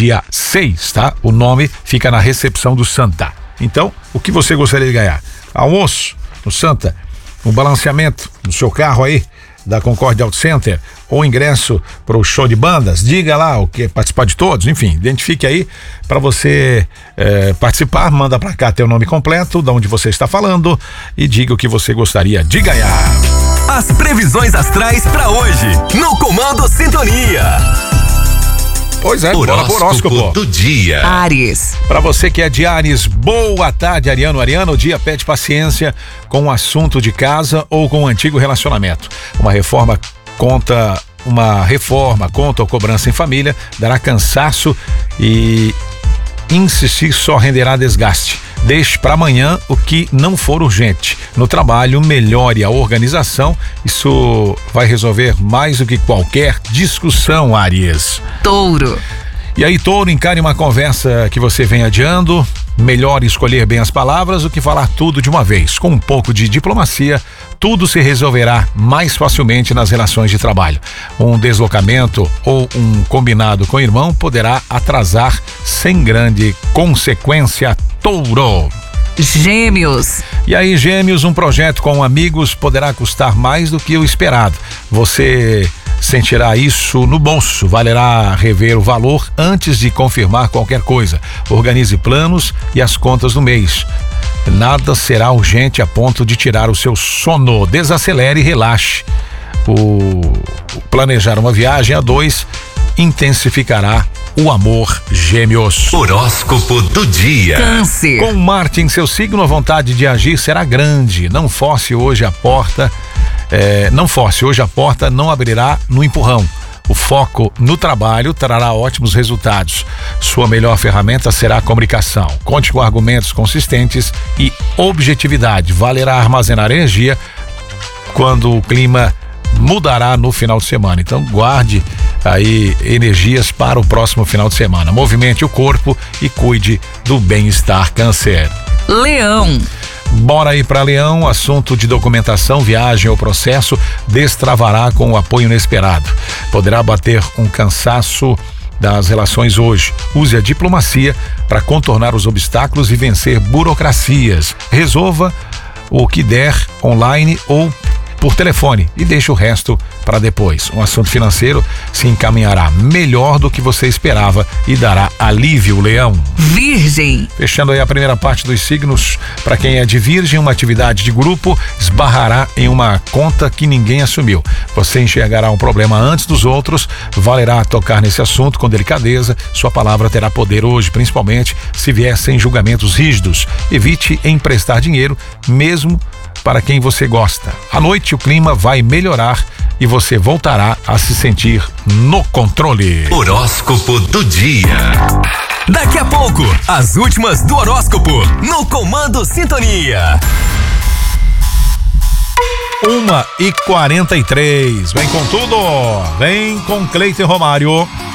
dia 6, tá? O nome fica na recepção do Santa. Então, o que você gostaria de ganhar? Almoço no Santa, um balanceamento no seu carro aí, da Concorde Auto Center, ou ingresso para o show de bandas, diga lá o que participar de todos, enfim, identifique aí para você participar, manda para cá teu nome completo, de onde você está falando e diga o que você gostaria de ganhar. As previsões astrais para hoje, no Comando Sintonia. Pois é, bora pro horóscopo do dia. Áries. Para você que é de Áries, boa tarde, Ariano. O dia pede paciência com o assunto de casa ou com o antigo relacionamento. Uma reforma conta ou cobrança em família dará cansaço e insistir só renderá desgaste. Deixe para amanhã o que não for urgente. No trabalho, melhore a organização. Isso vai resolver mais do que qualquer discussão, Áries. Touro. E aí, Touro, encare uma conversa que você vem adiando. Melhor escolher bem as palavras do que falar tudo de uma vez. Com um pouco de diplomacia, tudo se resolverá mais facilmente nas relações de trabalho. Um deslocamento ou um combinado com o irmão poderá atrasar sem grande consequência. Touro. Gêmeos. E aí, Gêmeos, um projeto com amigos poderá custar mais do que o esperado. Você sentirá isso no bolso. Valerá rever o valor antes de confirmar qualquer coisa. Organize planos e as contas do mês. Nada será urgente a ponto de tirar o seu sono. Desacelere e relaxe. O planejar uma viagem a dois intensificará o amor, Gêmeos. Horóscopo do dia. Câncer. Com Marte em seu signo, a vontade de agir será grande. Não force hoje a porta, não abrirá no empurrão. O foco no trabalho trará ótimos resultados. Sua melhor ferramenta será a comunicação. Conte com argumentos consistentes e objetividade. Valerá armazenar energia quando o clima mudará no final de semana. Então guarde aí energias para o próximo final de semana. Movimente o corpo e cuide do bem-estar, Câncer. Leão. Bora aí para Leão, assunto de documentação, viagem ou processo destravará com o apoio inesperado. Poderá bater um cansaço das relações hoje. Use a diplomacia para contornar os obstáculos e vencer burocracias. Resolva o que der online ou por telefone e deixe o resto para depois. Um assunto financeiro se encaminhará melhor do que você esperava e dará alívio, Leão. Virgem. Fechando aí a primeira parte dos signos, para quem é de Virgem, uma atividade de grupo esbarrará em uma conta que ninguém assumiu. Você enxergará um problema antes dos outros, valerá tocar nesse assunto com delicadeza. Sua palavra terá poder hoje, principalmente se vier sem julgamentos rígidos. Evite emprestar dinheiro, mesmo para quem você gosta. À noite o clima vai melhorar e você voltará a se sentir no controle. Horóscopo do dia. Daqui a pouco, as últimas do horóscopo no Comando Sintonia. 1h43. Vem com tudo. Vem com Cleiton Romário.